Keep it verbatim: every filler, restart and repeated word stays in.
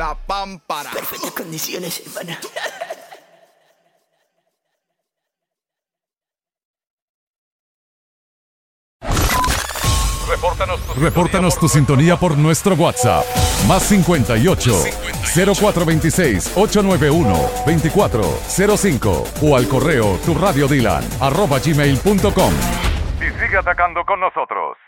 Pa, pam, para. Perfectas condiciones, hermana. Repórtanos tu, Repórtanos tu sintonía por nuestro WhatsApp. Más cincuenta y ocho, cero cuatro veintiséis, ochocientos noventa y uno, veinticuatro cero cinco o al correo tu radio dylan arroba gmail punto com. y sigue atacando con nosotros.